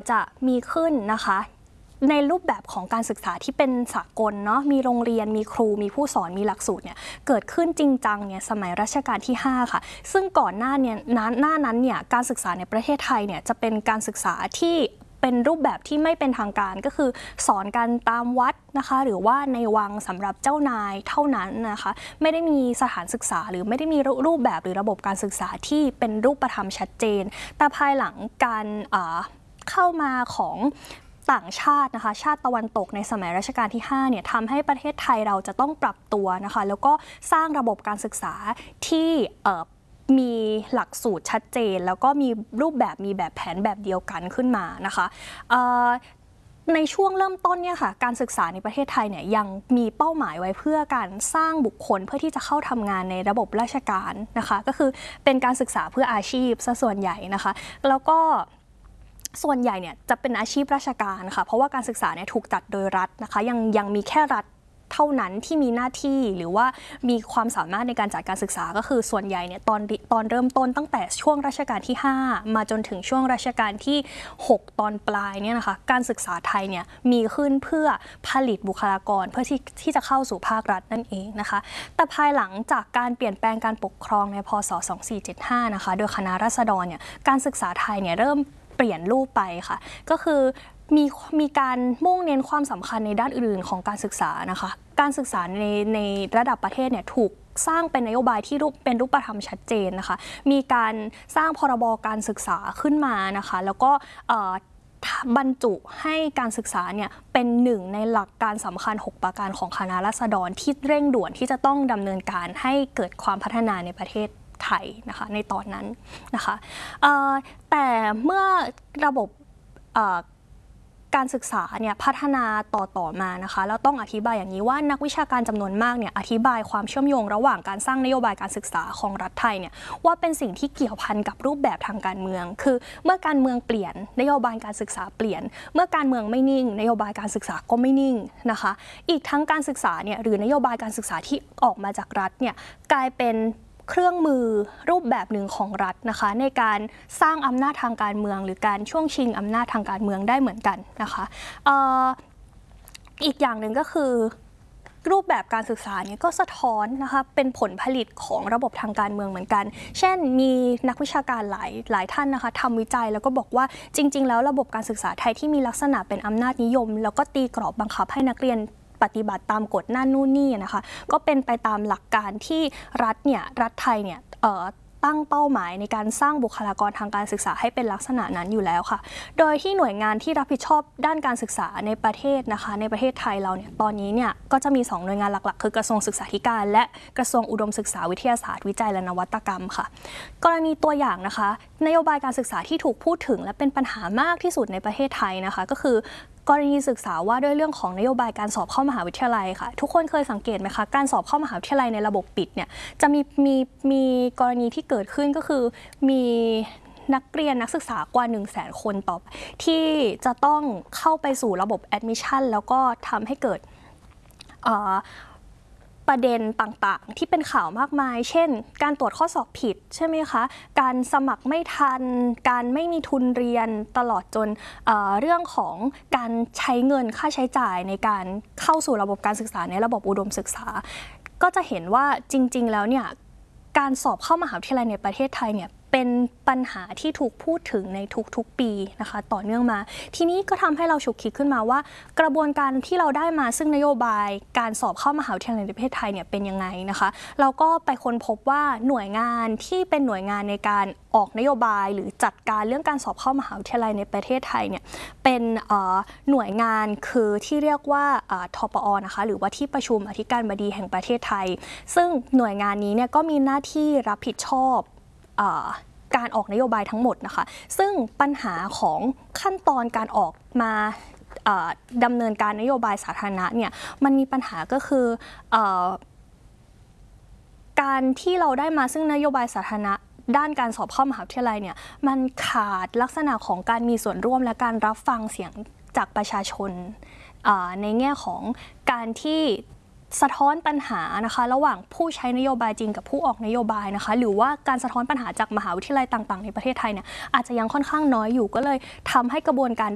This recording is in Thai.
จะมีขึ้นนะคะในรูปแบบของการศึกษาที่เป็นสากลเนาะมีโรงเรียนมีครูมีผู้สอนมีหลักสูตรเนี่ยเกิดขึ้นจริงจังเนี่ยสมัยรัชกาลที่5ค่ะซึ่งก่อนหน้านั้นเนี่ยการศึกษาในประเทศไทยเนี่ยจะเป็นการศึกษาที่เป็นรูปแบบที่ไม่เป็นทางการก็คือสอนกันตามวัดนะคะหรือว่าในวังสำหรับเจ้านายเท่านั้นนะคะไม่ได้มีสถานศึกษาหรือไม่ได้มีรูปแบบหรือระบบการศึกษาที่เป็นรูปธรรมชัดเจนแต่ภายหลังการเข้ามาของต่างชาตินะคะชาติตะวันตกในสมัยรัชกาลที่5เนี่ยทำให้ประเทศไทยเราจะต้องปรับตัวนะคะแล้วก็สร้างระบบการศึกษาที่มีหลักสูตรชัดเจนแล้วก็มีรูปแบบมีแบบแผนแบบเดียวกันขึ้นมานะคะในช่วงเริ่มต้นเนี่ยค่ะการศึกษาในประเทศไทยเนี่ยยังมีเป้าหมายไว้เพื่อการสร้างบุคคลเพื่อที่จะเข้าทำงานในระบบราชการนะคะก็คือเป็นการศึกษาเพื่ออาชีพซะส่วนใหญ่นะคะแล้วก็ส่วนใหญ่เนี่ยจะเป็นอาชีพราชการค่ะเพราะว่าการศึกษาเนี่ยถูกจัดโดยรัฐนะคะยังมีแค่รัฐเท่านั้นที่มีหน้าที่หรือว่ามีความสามารถในการจัดการศึกษาก็คือส่วนใหญ่เนี่ยตอนเริ่มต้นตั้งแต่ช่วงรัชกาลที่5มาจนถึงช่วงรัชกาลที่6ตอนปลายเนี่ยนะคะการศึกษาไทยเนี่ยมีขึ้นเพื่อผลิตบุคลากรเพื่อที่จะเข้าสู่ภาครัฐนั่นเองนะคะแต่ภายหลังจากการเปลี่ยนแปลงการปกครองในพ.ศ. 2475นะคะโดยคณะราษฎรเนี่ยการศึกษาไทยเนี่ยเริ่มเปลี่ยนรูปไปค่ะก็คือมีการมุ่งเน้นความสำคัญในด้านอื่นๆของการศึกษานะคะการศึกษาในระดับประเทศเนี่ยถูกสร้างเป็นนโยบายที่เป็นรูปธรรมชัดเจนนะคะมีการสร้างพรบการศึกษาขึ้นมานะคะแล้วก็บรรจุให้การศึกษาเนี่ยเป็นหนึ่งในหลักการสำคัญ6ประการของคณะราษฎรที่เร่งด่วนที่จะต้องดำเนินการให้เกิดความพัฒนาในประเทศไทยนะคะในตอนนั้นนะคะแต่เมื่อระบบการศึกษาเนี่ยพัฒนาต่อมานะคะแล้วต้องอธิบายอย่างนี้ว่านักวิชาการจำนวนมากเนี่ยอธิบายความเชื่อมโยงระหว่างการสร้างนโยบายการศึกษาของรัฐไทยเนี่ยว่าเป็นสิ่งที่เกี่ยวพันกับรูปแบบทางการเมืองคือเมื่อการเมืองเปลี่ยนนโยบายการศึกษาเปลี่ยนเมื่อการเมืองไม่นิ่งนโยบายการศึกษาก็ไม่นิ่งนะคะอีกทั้งการศึกษาเนี่ยหรือนโยบายการศึกษาที่ออกมาจากรัฐเนี่ยกลายเป็นเครื่องมือรูปแบบหนึ่งของรัฐนะคะในการสร้างอำนาจทางการเมืองหรือการช่วงชิงอำนาจทางการเมืองได้เหมือนกันนะคะอีกอย่างหนึ่งก็คือรูปแบบการศึกษาเนี่ยก็สะท้อนนะคะเป็นผลผลิตของระบบทางการเมืองเหมือนกันเช่นมีนักวิชาการหลายท่านนะคะทำวิจัยแล้วก็บอกว่าจริงๆแล้วระบบการศึกษาไทยที่มีลักษณะเป็นอำนาจนิยมแล้วก็ตีกรอบบังคับให้นักเรียนปฏิบัติตามกฎนั่นนู่นนี่นะคะก็เป็นไปตามหลักการที่รัฐไทยเนี่ยตั้งเป้าหมายในการสร้างบุคลากรทางการศึกษาให้เป็นลักษณะนั้นอยู่แล้วค่ะโดยที่หน่วยงานที่รับผิดชอบด้านการศึกษาในประเทศนะคะในประเทศไทยเราเนี่ยตอนนี้เนี่ยก็จะมี2หน่วยงานหลักๆคือกระทรวงศึกษาธิการและกระทรวงอุดมศึกษาวิทยาศาสตร์วิจัยและนวัตกรรมค่ะกรณีตัวอย่างนะคะนโยบายการศึกษาที่ถูกพูดถึงและเป็นปัญหามากที่สุดในประเทศไทยนะคะก็คือกรณีศึกษาว่าด้วยเรื่องของนโยบายการสอบเข้ามหาวิทยาลัยค่ะทุกคนเคยสังเกตไหมคะการสอบเข้ามหาวิทยาลัยในระบบปิดเนี่ยจะมีกรณีที่เกิดขึ้นก็คือมีนักเรียนนักศึกษากว่า 100,000 คนต่อที่จะต้องเข้าไปสู่ระบบ admission แล้วก็ทำให้เกิดประเด็นต่างๆที่เป็นข่าวมากมายเช่นการตรวจข้อสอบผิดใช่ไหมคะการสมัครไม่ทันการไม่มีทุนเรียนตลอดจนเรื่องของการใช้เงินค่าใช้จ่ายในการเข้าสู่ระบบการศึกษาในระบบอุดมศึกษาก็จะเห็นว่าจริงๆแล้วเนี่ยการสอบเข้ามหาวิทยาลัยในประเทศไทยเนี่ยเป็นปัญหาที่ถูกพูดถึงในทุกๆปีนะคะต่อเนื่องมาทีนี้ก็ทำให้เราฉุกคิดขึ้นมาว่ากระบวนการที่เราได้มาซึ่งนโยบายการสอบเข้ามหาวิทยาลัยในประเทศไทยเนี่ยเป็นยังไงนะคะเราก็ไปค้นพบว่าหน่วยงานที่เป็นหน่วยงานในการออกนโยบายหรือจัดการเรื่องการสอบเข้ามหาวิทยาลัยในประเทศไทยเนี่ยเป็นหน่วยงานคือที่เรียกว่าทปอ.นะคะหรือว่าที่ประชุมอธิการบดีแห่งประเทศไทยซึ่งหน่วยงานนี้เนี่ยก็มีหน้าที่รับผิดชอบการออกนโยบายทั้งหมดนะคะซึ่งปัญหาของขั้นตอนการออกมาดำเนินการนโยบายสาธารณะเนี่ยมันมีปัญหาก็คือการที่เราได้มาซึ่งนโยบายสาธารณะด้านการสอบเข้ามหาวิทยาลัยเนี่ยมันขาดลักษณะของการมีส่วนร่วมและการรับฟังเสียงจากประชาชนในแง่ของการที่สะท้อนปัญหานะคะระหว่างผู้ใช้นโยบายจริงกับผู้ออกนโยบายนะคะหรือว่าการสะท้อนปัญหาจากมหาวิทยาลัยต่างๆในประเทศไทยเนี่ยอาจจะยังค่อนข้างน้อยอยู่ก็เลยทำให้กระบวนการ